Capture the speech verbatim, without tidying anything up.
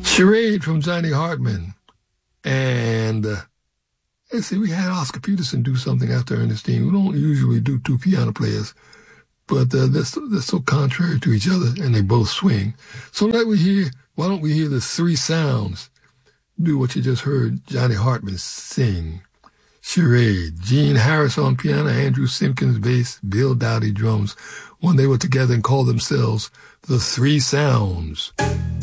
Charade from Johnny Hartman. And uh, let's see, we had Oscar Peterson do something after Ernestine. We don't usually do two piano players, but uh, they're, so, they're so contrary to each other, and they both swing. So let we hear, why don't we hear the three sounds do what you just heard Johnny Hartman sing. Charade. Gene Harris on piano, Andrew Simpkins bass, Bill Dowdy drums, when they were together and called themselves the Three Sounds.